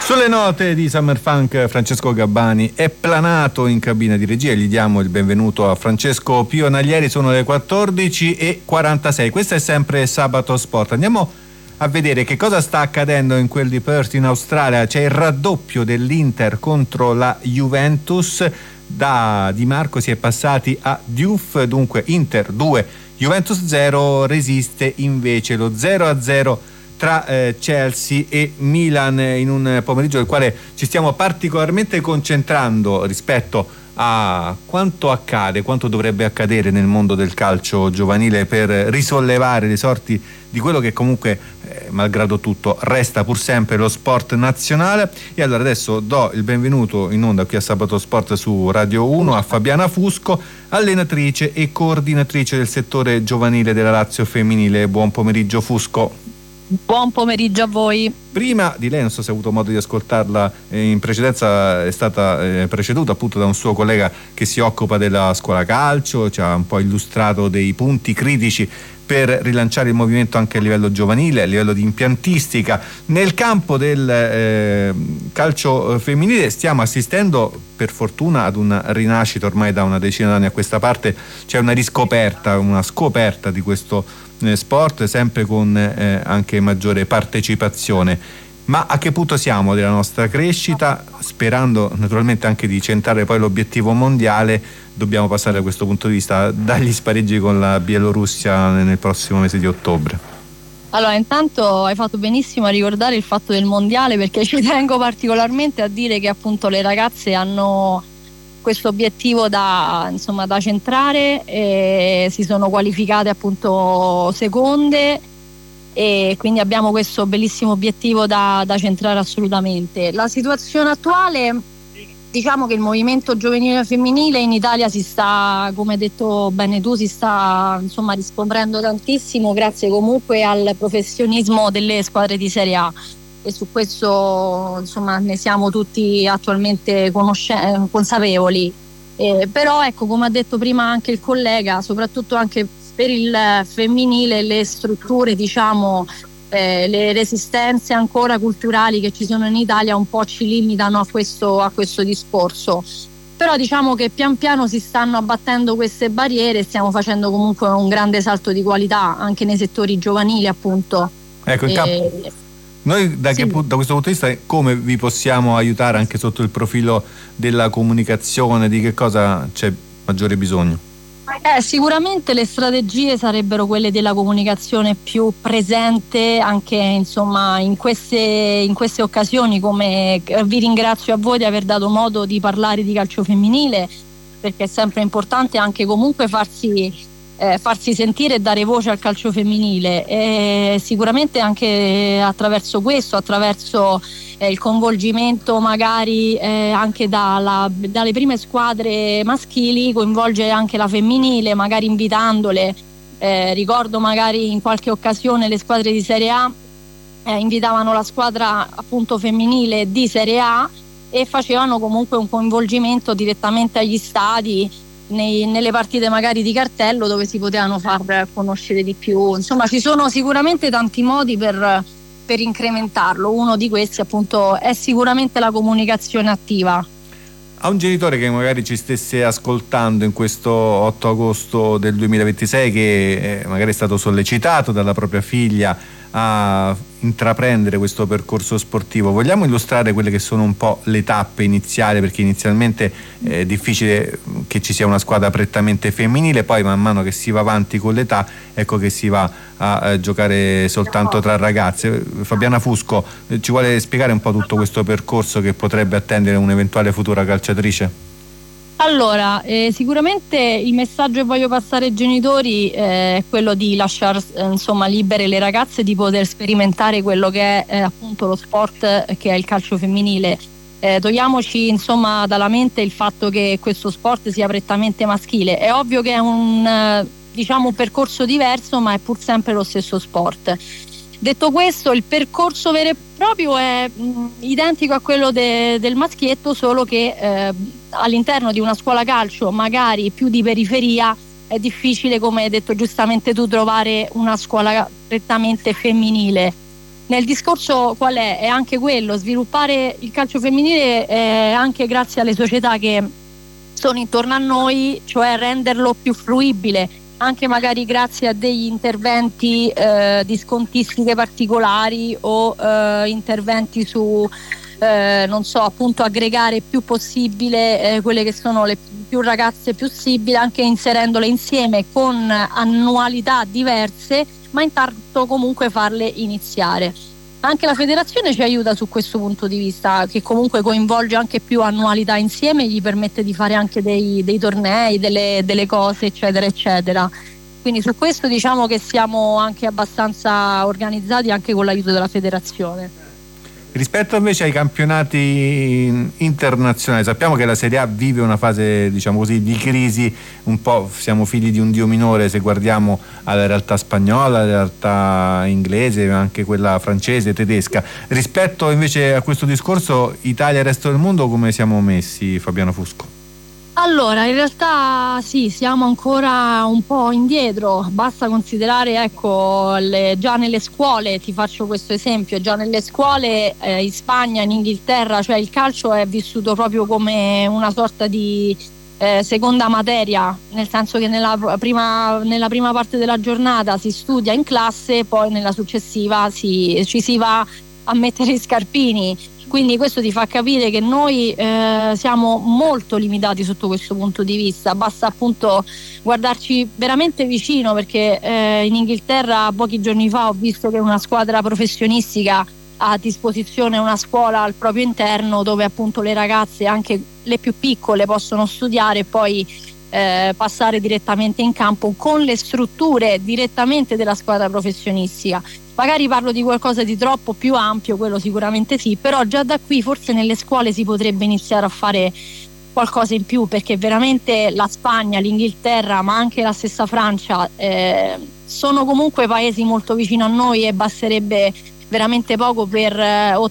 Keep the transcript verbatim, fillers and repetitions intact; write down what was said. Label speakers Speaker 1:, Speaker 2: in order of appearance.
Speaker 1: Sulle note di Summer Funk, Francesco Gabbani è planato in cabina di regia. Gli diamo il benvenuto a Francesco Pio Naglieri. Sono le quattordici e quarantasei. Questo è sempre Sabato Sport. Andiamo a vedere che cosa sta accadendo in quel di Perth in Australia. C'è il raddoppio dell'Inter contro la Juventus. Da Di Marco si è passati a Diouf, dunque Inter due, Juventus zero. Resiste invece lo zero a zero tra eh, Chelsea e Milan, in un pomeriggio del quale ci stiamo particolarmente concentrando rispetto a quanto accade, quanto dovrebbe accadere nel mondo del calcio giovanile per risollevare le sorti di quello che comunque, eh, malgrado tutto, resta pur sempre lo sport nazionale. E allora adesso do il benvenuto in onda qui a Sabato Sport su Radio uno a Fabiana Fusco, allenatrice e coordinatrice del settore giovanile della Lazio femminile. Buon pomeriggio Fusco.
Speaker 2: Buon pomeriggio a voi.
Speaker 1: Prima di lei, non so se ha avuto modo di ascoltarla eh, in precedenza, è stata eh, preceduta appunto da un suo collega che si occupa della scuola calcio, ci ha un po' illustrato dei punti critici per rilanciare il movimento anche a livello giovanile, a livello di impiantistica. Nel campo del eh, calcio femminile stiamo assistendo per fortuna ad una rinascita ormai da una decina d'anni a questa parte. C'è una riscoperta, una scoperta di questo sport, sempre con eh, anche maggiore partecipazione. Ma a che punto siamo della nostra crescita? Sperando naturalmente anche di centrare poi l'obiettivo mondiale, dobbiamo passare da questo punto di vista dagli spareggi con la Bielorussia nel prossimo mese di ottobre.
Speaker 2: Allora, intanto hai fatto benissimo a ricordare il fatto del mondiale, perché ci tengo particolarmente a dire che appunto le ragazze hanno questo obiettivo da, insomma, da centrare, e si sono qualificate appunto seconde, e quindi abbiamo questo bellissimo obiettivo da, da centrare assolutamente. La situazione attuale, diciamo che il movimento giovanile femminile in Italia si sta, come hai detto bene tu, si sta insomma riscoprendo tantissimo grazie comunque al professionismo delle squadre di Serie A, e su questo insomma ne siamo tutti attualmente conosce- consapevoli. Eh, però ecco, come ha detto prima anche il collega, soprattutto anche per il femminile le strutture, diciamo eh, le resistenze ancora culturali che ci sono in Italia un po' ci limitano a questo, a questo discorso. Però diciamo che pian piano si stanno abbattendo queste barriere e stiamo facendo comunque un grande salto di qualità anche nei settori giovanili, appunto.
Speaker 1: Ecco, in campo. Noi da, sì. che, da questo punto di vista come vi possiamo aiutare anche sotto il profilo della comunicazione? Di che cosa c'è maggiore bisogno?
Speaker 2: Eh, sicuramente le strategie sarebbero quelle della comunicazione più presente anche insomma in queste, in queste occasioni. Come vi ringrazio a voi di aver dato modo di parlare di calcio femminile, perché è sempre importante anche comunque farsi Eh, farsi sentire e dare voce al calcio femminile, e sicuramente anche attraverso questo, attraverso eh, il coinvolgimento magari eh, anche dalla, dalle prime squadre maschili, coinvolgere anche la femminile, magari invitandole. Eh, ricordo magari in qualche occasione le squadre di Serie A eh, invitavano la squadra appunto femminile di Serie A e facevano comunque un coinvolgimento direttamente agli stadi, Nei, nelle partite magari di cartello, dove si potevano far conoscere di più. Insomma, ci sono sicuramente tanti modi per, per incrementarlo. Uno di questi appunto è sicuramente la comunicazione attiva.
Speaker 1: A un genitore che magari ci stesse ascoltando in questo otto agosto del duemilaventisei, che eh, magari è stato sollecitato dalla propria figlia a intraprendere questo percorso sportivo, vogliamo illustrare quelle che sono un po' le tappe iniziali? Perché inizialmente è difficile che ci sia una squadra prettamente femminile, poi man mano che si va avanti con l'età, ecco che si va a, a giocare soltanto tra ragazze. Fabiana Fusco, ci vuole spiegare un po' tutto questo percorso che potrebbe attendere un'eventuale futura calciatrice?
Speaker 2: Allora, eh, sicuramente il messaggio che voglio passare ai genitori eh, è quello di lasciare eh, insomma libere le ragazze di poter sperimentare quello che è eh, appunto lo sport eh, che è il calcio femminile. Eh, togliamoci insomma dalla mente il fatto che questo sport sia prettamente maschile. È ovvio che è un eh, diciamo un percorso diverso, ma è pur sempre lo stesso sport. Detto questo, il percorso vero e proprio è mh, identico a quello de, del maschietto, solo che eh, all'interno di una scuola calcio magari più di periferia è difficile, come hai detto giustamente tu, trovare una scuola prettamente femminile. nel discorso qual è? È anche quello, sviluppare il calcio femminile eh, anche grazie alle società che sono intorno a noi, cioè renderlo più fruibile, anche magari grazie a degli interventi eh, di scontistiche particolari o eh, interventi su eh, non so, appunto aggregare più possibile eh, quelle che sono le più ragazze possibili, anche inserendole insieme con annualità diverse, ma intanto comunque farle iniziare. Anche la federazione ci aiuta su questo punto di vista, che comunque coinvolge anche più annualità insieme, gli permette di fare anche dei, dei tornei, delle, delle cose eccetera eccetera. Quindi su questo diciamo che siamo anche abbastanza organizzati anche con l'aiuto della federazione.
Speaker 1: Rispetto invece ai campionati internazionali, sappiamo che la Serie A vive una fase, diciamo così, di crisi, un po' siamo figli di un dio minore se guardiamo alla realtà spagnola, alla realtà inglese, anche quella francese, tedesca. Rispetto invece a questo discorso, Italia e il resto del mondo, come siamo messi, Fabiano Fusco?
Speaker 2: Allora, in realtà sì, siamo ancora un po' indietro, basta considerare, ecco, le, già nelle scuole, ti faccio questo esempio, già nelle scuole eh, in Spagna, in Inghilterra, cioè il calcio è vissuto proprio come una sorta di eh, seconda materia, nel senso che nella prima, nella prima parte della giornata si studia in classe, poi nella successiva si, ci si va a mettere i scarpini. Quindi questo ti fa capire che noi eh, siamo molto limitati sotto questo punto di vista, basta appunto guardarci veramente vicino, perché eh, in Inghilterra pochi giorni fa ho visto che una squadra professionistica ha a disposizione una scuola al proprio interno dove appunto le ragazze, anche le più piccole, possono studiare e poi eh, passare direttamente in campo con le strutture direttamente della squadra professionistica. Magari parlo di qualcosa di troppo più ampio, quello sicuramente sì, però già da qui forse nelle scuole si potrebbe iniziare a fare qualcosa in più, perché veramente la Spagna, l'Inghilterra, ma anche la stessa Francia eh, sono comunque paesi molto vicino a noi e basterebbe veramente poco per eh,